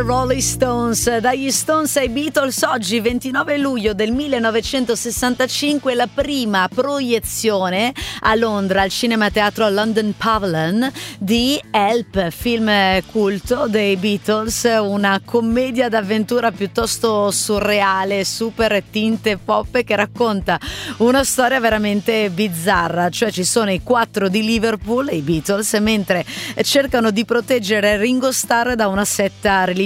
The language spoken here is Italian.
Rolling Stones. Dagli Stones ai Beatles, oggi 29 luglio del 1965 la prima proiezione a Londra al Cinema Teatro London Pavilion di Help, film culto dei Beatles, una commedia d'avventura piuttosto surreale, super tinte pop, che racconta una storia veramente bizzarra. Cioè ci sono i 4 di Liverpool, i Beatles, mentre cercano di proteggere Ringo Starr da una setta religiosa